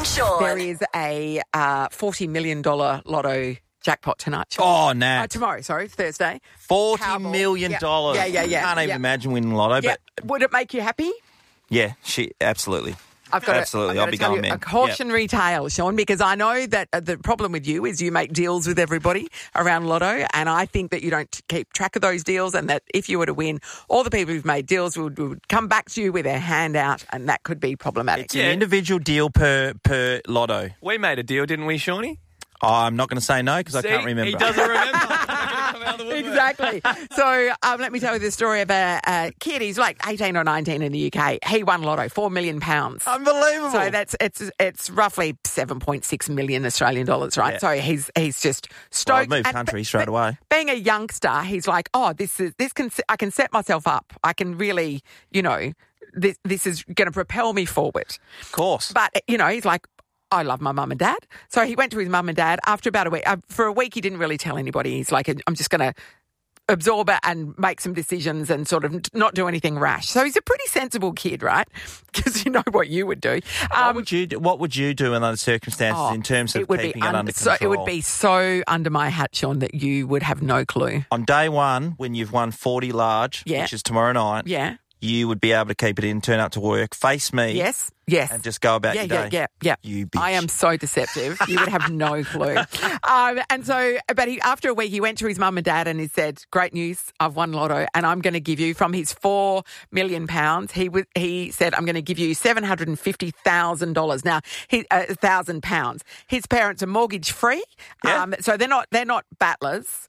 and Sean. There is a $40 million lotto jackpot tonight. Oh, Nat. Tomorrow, Thursday. $40 million. Yeah. Can't even imagine winning lotto. Yeah. But Would it make you happy? yeah, absolutely. Absolutely. I'll be going, man. A cautionary tale, Sean, because I know that the problem with you is you make deals with everybody around Lotto, and I think that you don't keep track of those deals, and that if you were to win, all the people who've made deals would come back to you with their hand out, and that could be problematic. It's an individual deal per lotto. We made a deal, didn't we, Shawnee? Oh, I'm not going to say no because I can't remember. He doesn't remember. Exactly. So let me tell you the story of a kid. He's like 18 or 19 in the UK. He won Lotto, £4 million. Unbelievable. So it's roughly 7.6 million Australian dollars, right? Yeah. So he's just stoked. Well, I've moved country straight away. Being a youngster, he's like, oh, I can set myself up. I can really, this is going to propel me forward. Of course. But he's like, I love my mum and dad. So he went to his mum and dad after about a week. For a week, he didn't really tell anybody. He's like, I'm just going to absorb it and make some decisions and sort of not do anything rash. So he's a pretty sensible kid, right? Because you know what you would do. What would you do in those circumstances in terms of keeping it under control? It would be so under my hat, Sean, that you would have no clue. On day one, when you've won 40 large, which is tomorrow night, you would be able to keep it in, turn up to work, face me. Yes. And just go about your day. Yeah. You bitch. I am so deceptive. You would have no clue. After a week, he went to his mum and dad and he said, great news, I've won Lotto and I'm going to give you, from his £4 million, he said, I'm going to give you $750,000. Now, £1,000. His parents are mortgage free. So they're not battlers.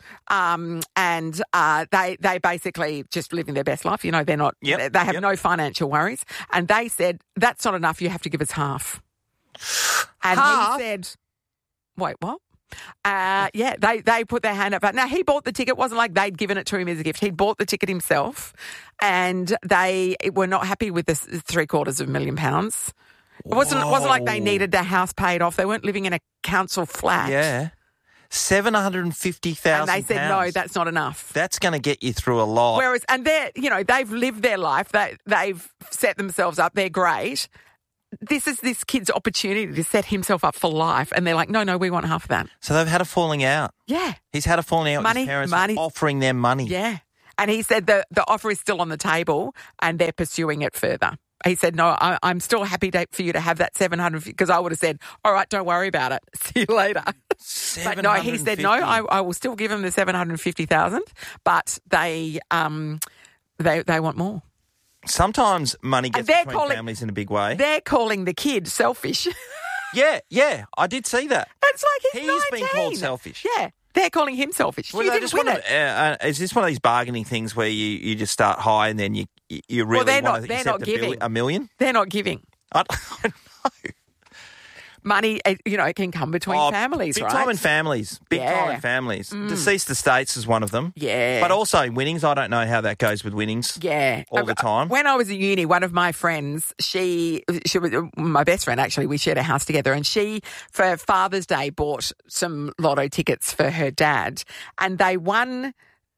They basically just living their best life. They're not, they have no financial worries. And they said, that's not enough. You have to give us half. And half? He said, wait, what? They put their hand up. Now, he bought the ticket. It wasn't like they'd given it to him as a gift. He bought the ticket himself, and they were not happy with the £750,000. It wasn't like they needed their house paid off. They weren't living in a council flat. Yeah. $750,000. And they said, no, that's not enough. That's going to get you through a lot. Whereas, and they've lived their life. They've set themselves up. They're great. This is this kid's opportunity to set himself up for life. And they're like, no, we want half of that. So they've had a falling out. Yeah. He's had a falling out with his parents offering them money. Yeah. And he said the offer is still on the table and they're pursuing it further. He said, no, I'm still happy for you to have that $750,000, because I would have said, all right, don't worry about it. See you later. But no, he said, no, I will still give him the $750,000, but they want more. Sometimes money gets between families in a big way. They're calling the kid selfish. Yeah, I did see that. It's like he's 19. Been called selfish. Yeah, they're calling him selfish. Well, you didn't win it. Is this one of these bargaining things where you just start high and then you really want to accept $1 million? They're not giving. I don't know. Money, it can come between families, big right? Big time in families. Deceased estates is one of them. Yeah. But also winnings. I don't know how that goes with winnings. Yeah. All the time. When I was at uni, one of my friends, she was my best friend, actually. We shared a house together. And she, for Father's Day, bought some lotto tickets for her dad. And they won,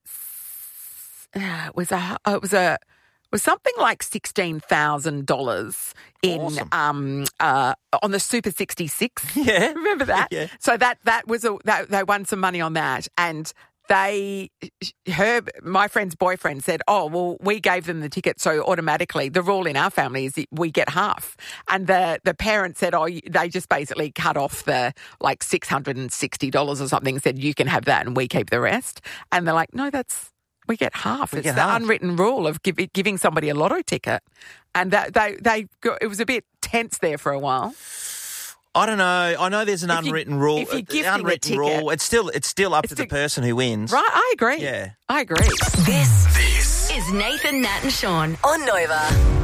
it was something like $16,000 in awesome. On the Super 66. Yeah, remember that? Yeah. So that they won some money on that, and my friend's boyfriend said, "Oh, well, we gave them the ticket, so automatically the rule in our family is we get half." And the parent said, "Oh, they just basically cut off the like $660 or something, said you can have that and we keep the rest." And they're like, "No, we get half. It's the unwritten rule of giving somebody a lotto ticket." And it was a bit tense there for a while. I don't know. I know there's an unwritten rule. If you're gifting a ticket, it's still up to the person who wins. Right, I agree. Yeah. I agree. This is Nathan, Nat and Sean on Nova.